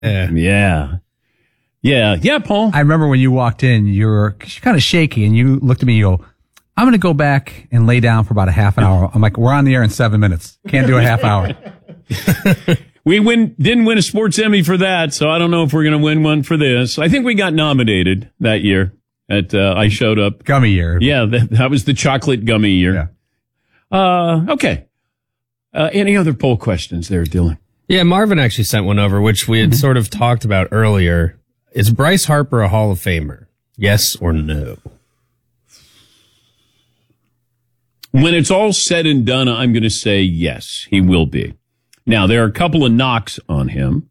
Yeah. Yeah, Paul. I remember when you walked in, you were kind of shaky, and you looked at me, you go, I'm going to go back and lay down for about a half an hour. I'm like, we're on the air in 7 minutes. Can't do a half hour. We didn't win a sports Emmy for that, so I don't know if we're going to win one for this. I think we got nominated that year. I showed up. Gummy year. Yeah, that was the chocolate gummy year. Yeah. Okay. Any other poll questions there, Dylan? Yeah, Marvin actually sent one over, which we had sort of talked about earlier. Is Bryce Harper a Hall of Famer? Yes or no? When it's all said and done, I'm going to say yes, he will be. Now, there are a couple of knocks on him.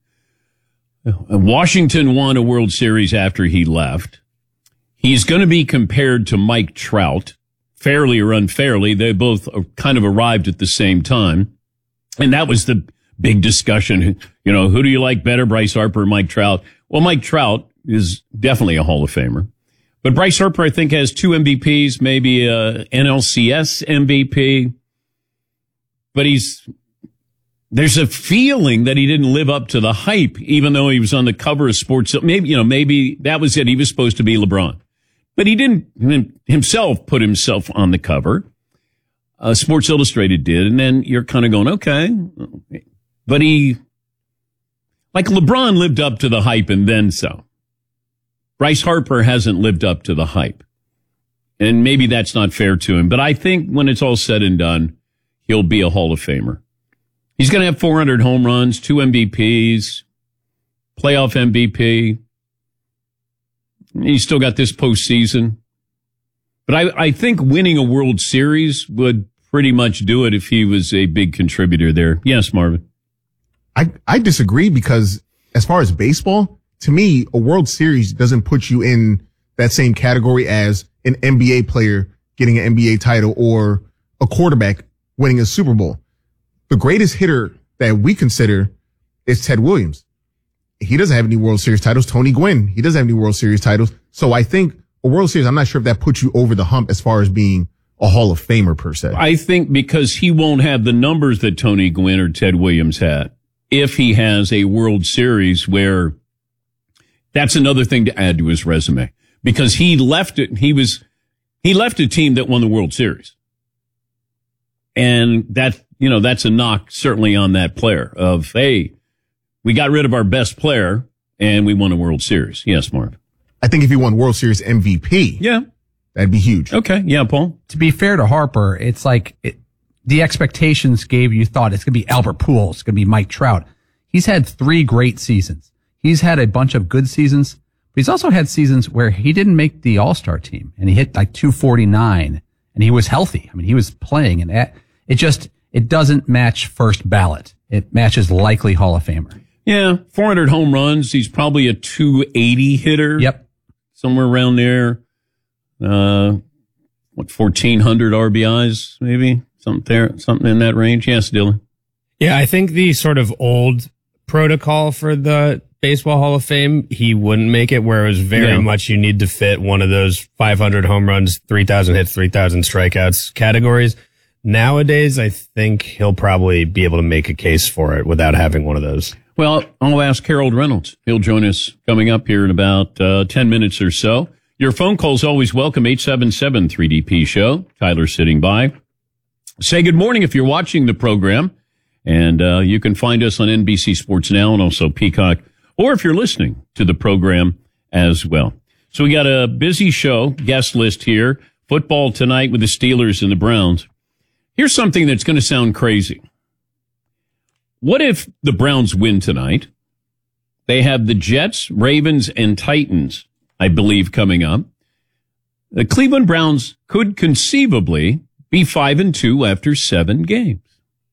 Washington won a World Series after he left. He's going to be compared to Mike Trout, fairly or unfairly. They both kind of arrived at the same time. And that was the big discussion. You know, who do you like better, Bryce Harper or Mike Trout? Well, Mike Trout is definitely a Hall of Famer. But Bryce Harper, I think, has 2 MVPs, maybe a NLCS MVP. But there's a feeling that he didn't live up to the hype, even though he was on the cover of Sports. Maybe that was it. He was supposed to be LeBron. But he didn't himself put himself on the cover. Sports Illustrated did. And then you're kind of going, okay. But like LeBron lived up to the hype and then so. Bryce Harper hasn't lived up to the hype. And maybe that's not fair to him. But I think when it's all said and done, he'll be a Hall of Famer. He's going to have 400 home runs, 2 MVPs, playoff MVP. He's still got this postseason. But I think winning a World Series would pretty much do it if he was a big contributor there. Yes, Marvin. I disagree because as far as baseball, to me, a World Series doesn't put you in that same category as an NBA player getting an NBA title or a quarterback winning a Super Bowl. The greatest hitter that we consider is Ted Williams. He doesn't have any World Series titles. Tony Gwynn, he doesn't have any World Series titles. So I think a World Series, I'm not sure if that puts you over the hump as far as being a Hall of Famer per se. I think because he won't have the numbers that Tony Gwynn or Ted Williams had if he has a World Series where that's another thing to add to his resume because he left it. He left a team that won the World Series. And that's a knock certainly on that player of, hey, we got rid of our best player and we won a World Series. Yes, Mark. I think if he won World Series MVP, yeah, that'd be huge. Okay. Yeah, Paul. To be fair to Harper, it's like the expectations you thought it's going to be Albert Pujols, it's going to be Mike Trout. He's had 3 great seasons. He's had a bunch of good seasons, but he's also had seasons where he didn't make the All-Star team and he hit like 249 and he was healthy. I mean, he was playing and it doesn't match first ballot. It matches likely Hall of Famer. Yeah. 400 home runs. He's probably a 280 hitter. Yep. Somewhere around there. 1,400 RBIs, maybe something in that range. Yes, Dylan. Yeah, I think the sort of old protocol for the Baseball Hall of Fame, he wouldn't make it where it was very much you need to fit one of those 500 home runs, 3,000 hits, 3,000 strikeouts categories. Nowadays, I think he'll probably be able to make a case for it without having one of those. Well, I'll ask Harold Reynolds. He'll join us coming up here in about 10 minutes or so. Your phone call's always welcome, 877-3DP-SHOW. Tyler's sitting by. Say good morning if you're watching the program. And you can find us on NBC Sports Now and also Peacock, or if you're listening to the program as well. So we got a busy show, guest list here. Football tonight with the Steelers and the Browns. Here's something that's going to sound crazy. What if the Browns win tonight? They have the Jets, Ravens, and Titans, I believe, coming up. The Cleveland Browns could conceivably be 5-2 after 7 games.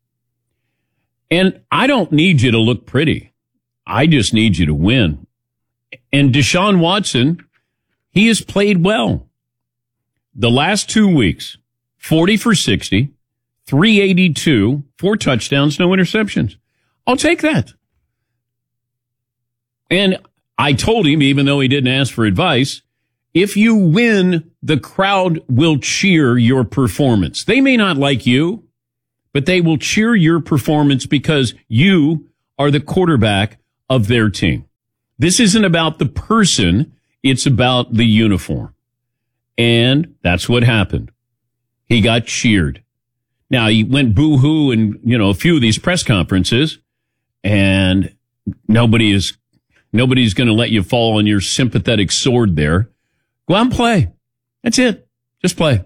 And I don't need you to look pretty. I just need you to win. And Deshaun Watson, he has played well. The last 2 weeks, 40 for 60, 382, 4 touchdowns, no interceptions. I'll take that. And I told him, even though he didn't ask for advice, if you win, the crowd will cheer your performance. They may not like you, but they will cheer your performance because you are the quarterback of their team. This isn't about the person. It's about the uniform. And that's what happened. He got cheered. Now, he went boo-hoo in, a few of these press conferences, and nobody's going to let you fall on your sympathetic sword there. Go out and play. That's it. Just play.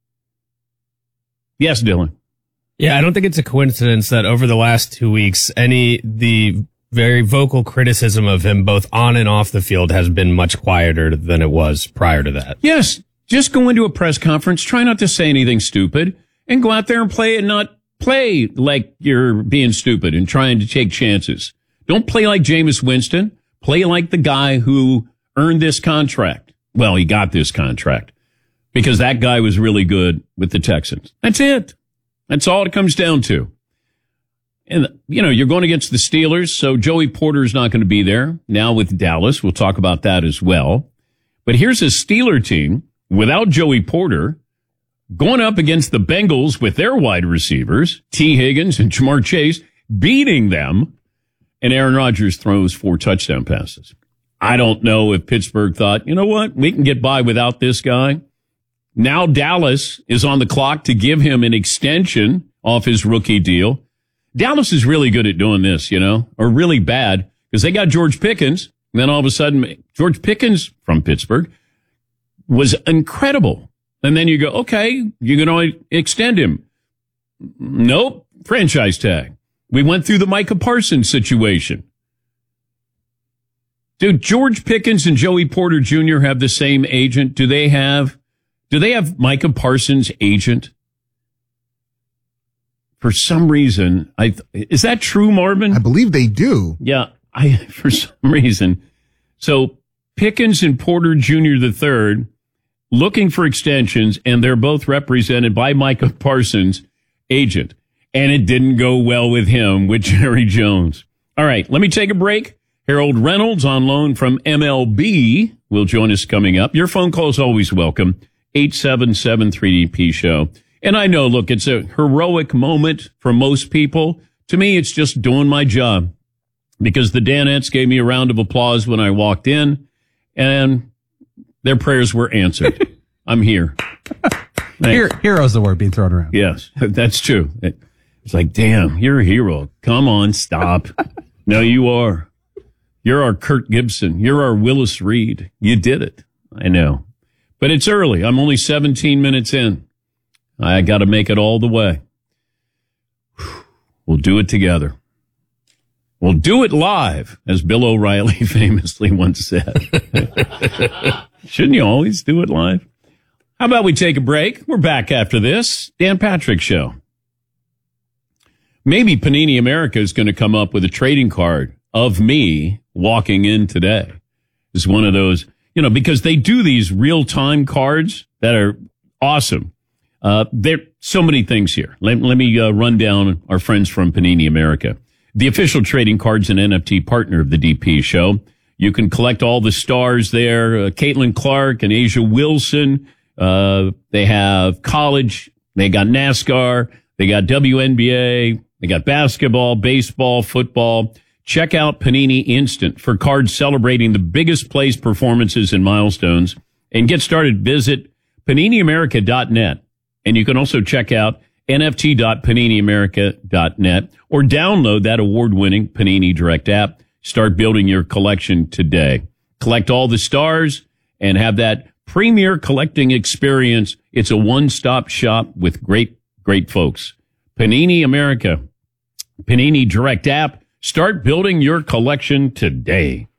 Yes, Dylan. Yeah, I don't think it's a coincidence that over the last 2 weeks, the very vocal criticism of him both on and off the field has been much quieter than it was prior to that. Yes. Just go into a press conference, try not to say anything stupid, and go out there and play and not play like you're being stupid and trying to take chances. Don't play like Jameis Winston. Play like the guy who earned this contract. Well, he got this contract because that guy was really good with the Texans. That's it. That's all it comes down to. And, you're going against the Steelers, so Joey Porter's not going to be there. Now with Dallas, we'll talk about that as well. But here's a Steeler team without Joey Porter going up against the Bengals with their wide receivers, T. Higgins and Jamar Chase, beating them. And Aaron Rodgers throws 4 touchdown passes. I don't know if Pittsburgh thought, you know what, we can get by without this guy. Now Dallas is on the clock to give him an extension off his rookie deal. Dallas is really good at doing this, or really bad, because they got George Pickens. And then all of a sudden, George Pickens from Pittsburgh was incredible. And then you go, okay, you're going to extend him. Nope, franchise tag. We went through the Micah Parsons situation. Dude, George Pickens and Joey Porter Jr. have the same agent. Do they have Micah Parsons' agent? For some reason, is that true, Marvin? I believe they do. Yeah, for some reason. So Pickens and Porter Jr. III looking for extensions, and they're both represented by Micah Parsons' agent. And it didn't go well with him, with Jerry Jones. All right, let me take a break. Harold Reynolds on loan from MLB will join us coming up. Your phone call is always welcome. 877-3DP show. And I know, look, it's a heroic moment for most people. To me, it's just doing my job because the Danettes gave me a round of applause when I walked in and their prayers were answered. I'm here. Hero's the word being thrown around. Yes, that's true. It's like, damn, you're a hero. Come on, stop. No, you are. You're our Kurt Gibson. You're our Willis Reed. You did it. I know. But it's early. I'm only 17 minutes in. I got to make it all the way. We'll do it together. We'll do it live, as Bill O'Reilly famously once said. Shouldn't you always do it live? How about we take a break? We're back after this. Dan Patrick Show. Maybe Panini America is going to come up with a trading card of me walking in today. It's one of those, because they do these real-time cards that are awesome. There are so many things here. Let me run down our friends from Panini America. The official trading cards and NFT partner of the DP show. You can collect all the stars there. Caitlin Clark and Asia Wilson. They have college. They got NASCAR. They got WNBA. They got basketball, baseball, football. Check out Panini Instant for cards celebrating the biggest plays, performances, and milestones. And get started. Visit PaniniAmerica.net. And you can also check out NFT.PaniniAmerica.net or download that award-winning Panini Direct app. Start building your collection today. Collect all the stars and have that premier collecting experience. It's a one-stop shop with great, great folks. Panini America, Panini Direct app. Start building your collection today.